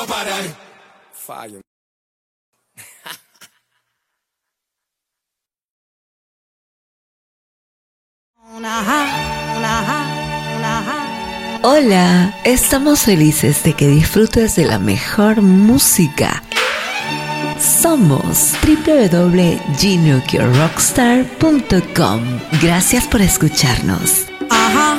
Fallo. Hola, estamos felices de que disfrutes de la mejor música. Somos www.geniurockstar.com. Gracias por escucharnos. Ajá.